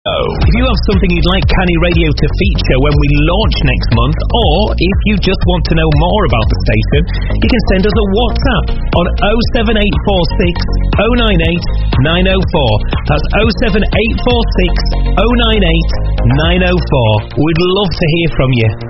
If you have something you'd like Canny Radio to feature when we launch next month, or if you just want to know more about the station, you can send us a WhatsApp on 07846 098 904. That's 07846 098 904. We'd love to hear from you.